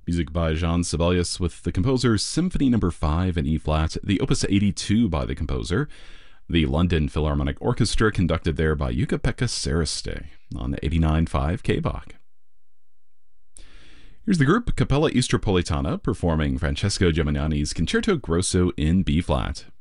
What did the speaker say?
Music by Jean Sibelius with the composer's Symphony No. 5 in E-flat, the Opus 82 by the composer, the London Philharmonic Orchestra conducted there by Jukka-Pekka Sariste on 89.5 KBach. Here's the group Capella Istropolitana performing Francesco Gimignani's Concerto Grosso in B-flat.